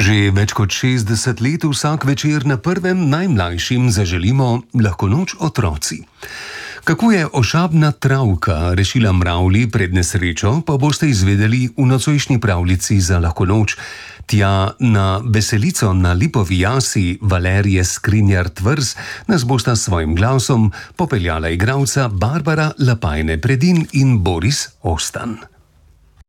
Že več kot 60 let vsak večer na prvem najmlajšim zaželimo lahko noč otroci. Kako je ošabna travka rešila mravlji pred nesrečo, pa boste izvedeli v nocojšnji pravljici za lahko noč. Tja na veselico na Lipovi jasi Valerije Skrinjar-Tvrz nas bosta s svojim glasom popeljala igralca Barbara Lapajne-Predin in Boris Ostan.